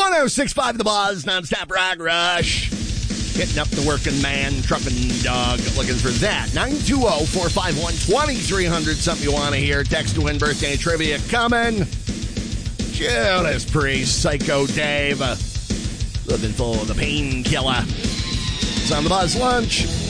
106.5 The Buzz, nonstop rock rush. Hitting up the working man, trucking dog, looking for that. 920-451-2300, something you want to hear. Text to win birthday trivia coming. Judas Priest, Psycho Dave, looking for the painkiller. It's on the Buzz Lunch.